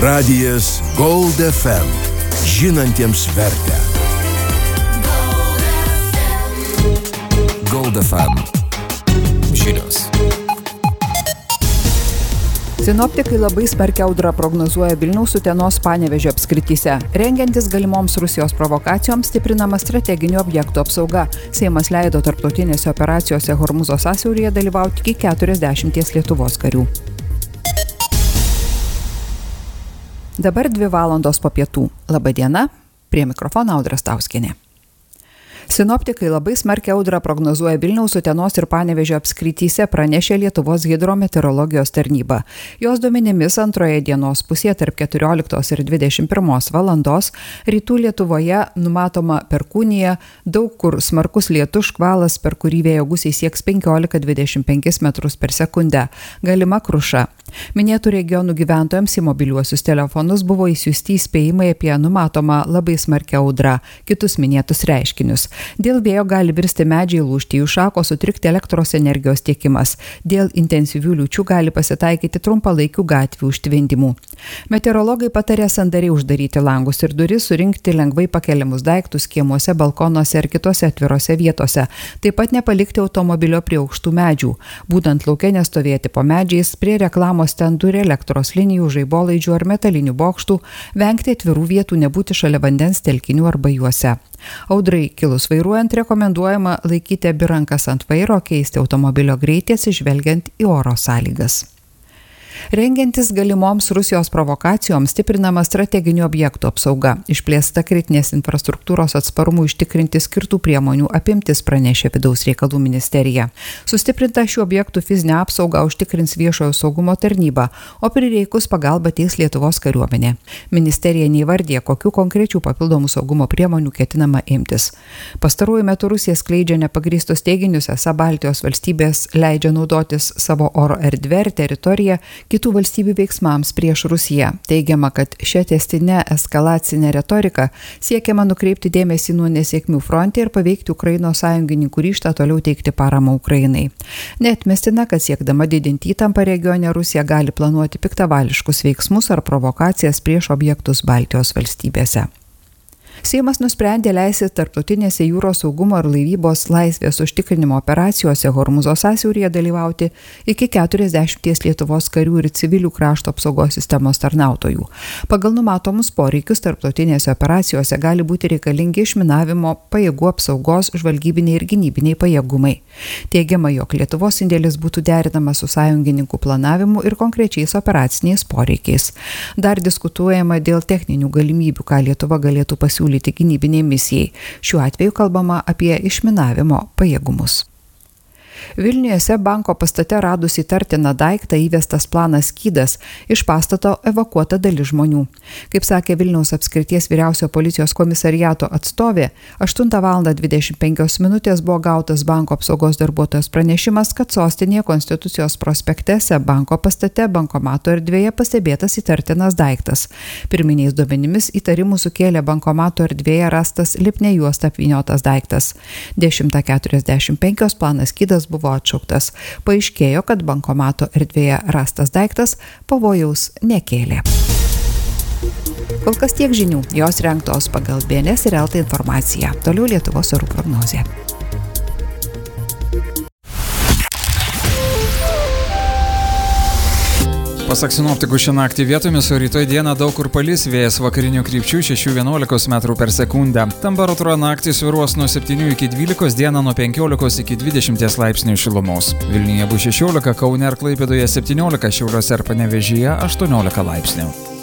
Radijas Gold FM. Žinantiems vertę. Gold FM. Žinios. Sinoptikai labai smarkią audrą prognozuoja Vilniaus, Utenos, Panevėžio apskrityse. Rengiantis galimoms Rusijos provokacijoms stiprinama strateginių objektų apsauga. Seimas leido tarptautinėse operacijose Hormūzo sąsiauryje dalyvauti iki 40 Lietuvos karių. Dabar 2 valandos po pietų. Labadiena, prie mikrofono Audra Stauskienė. Sinoptikai labai smarkią audrą prognozuoja Vilniaus, Utenos ir Panevėžio apskrityse, pranešė Lietuvos hidrometeorologijos tarnyba. Jos duomenimis antroje dienos pusėje tarp 14 ir 21 valandos rytų Lietuvoje numatoma perkūnija, daug kur smarkus lietus, škvalas, per kurį vėjo gūsiai sieks 15-25 metrus per sekundę. Galima kruša. Minėtų regionų gyventojams į mobiliuosius telefonus buvo įsiųsti įspėjimai apie numatomą labai smarkią audrą, kitus minėtus reiškinius. Dėl vėjo gali virsti medžiai, lūžti jų šakos, sutrikti elektros energijos tiekimas. Dėl intensyvių liūčių gali pasitaikyti trumpalaikių gatvių užtvindymų. Meteorologai patarė sandariai uždaryti langus ir duris, surinkti lengvai pakeliamus daiktus kiemuose, balkonuose ir kitose atvirose vietose. Taip pat nepalikti automobilio prie aukštų medžių. Būtent lauke nestovėti po medžiais, prie reklamos stendų ir elektros linijų, žaibolaidžių ar metalinių bokštų, vengti atvirų vietų, nebūti šalia vandens telkinių arba juose. Audrai kilus vairuojant rekomenduojama laikyti abi rankas ant vairo, keisti automobilio greitį atsižvelgiant į oro sąlygas. Rengiantis galimoms Rusijos provokacijoms stiprinama strateginių objektų apsauga. Išplėsta kritinės infrastruktūros atsparumų užtikrinti skirtų priemonių apimtis, pranešė Vidaus reikalų ministerija. Sustiprinta šių objektų fizinę apsaugą užtikrins viešojo saugumo tarnyba, o prireikus pagalba teiks Lietuvos kariuomenė. Ministerija neįvardė, kokių konkrečių papildomų saugumo priemonių ketinama imtis. Pastaruoju metu Rusija skleidžia nepagrįstus teiginius, esą Baltijos valstybės leidžia naudotis savo oro erdvę ir teritoriją kitų valstybių veiksmams prieš Rusiją. Teigiama, kad šią tęstinę eskalacinę retoriką siekiama nukreipti dėmesį nuo nesėkmių fronte ir paveikti Ukrainos sąjungininkų ryžtą toliau teikti paramą Ukrainai. Neatmestina, kad siekdama didinti įtampą regione Rusija gali planuoti piktavališkus veiksmus ar provokacijas prieš objektus Baltijos valstybėse. Seimas nusprendė leisti tarptautinėse jūros saugumo ir laivybos laisvės užtikrinimo operacijose Hormūzo sąsiauryje dalyvauti iki 40 Lietuvos karių ir civilių krašto apsaugos sistemos tarnautojų. Pagal numatomus poreikius tarptautinėse operacijose gali būti reikalingi išminavimo, pajėgų apsaugos, žvalgybiniai ir gynybiniai pajėgumai. Teigiama, jog Lietuvos indėlis būtų derinamas su sąjungininkų planavimu ir konkrečiais operaciniais poreikiais. Dar diskutuojama dėl techninių galimybių, ką Lietuva galėtų pasiūlyti gynybiniai misijai. Šiuo atveju kalbama apie išminavimo pajėgumus. Vilniuje SEB banko pastate radus įtartiną daiktą įvestas planas skydas, iš pastato evakuota dalis žmonių. Kaip sakė Vilniaus apskrities vyriausio policijos komisariato atstovė, 8:25 buvo gautas banko apsaugos darbuotojos pranešimas, kad sostinėje Konstitucijos prospekte SEB banko pastate bankomato erdvėje pastebėtas įtartinas daiktas. Pirminiais duomenimis įtarimų sukėlė bankomato erdvėje rastas lipnia juosta apvyniotas daiktas. 10:45 planas skydas buvo atšauktas. Paaiškėjo, kad bankomato erdvėje rastas daiktas pavojaus nekėlė. Kol kas tiek žinių, jos rengtos pagal BNS ir LT informaciją. Toliau Lietuvos orų prognozė. Pasak sinoptikų, šią naktį vietomis, o rytoj dieną daug kur palis, vėjas vakarinių krypčių 6-11 metrų per sekundę. Temperatūra naktį svyruos nuo 7 iki 12, dieną nuo 15 iki 20 laipsnių šilumos. Vilniuje bus 16, Kaune ir Klaipėdoje 17, Šiauliuose ir Panevėžyje 18 laipsnių.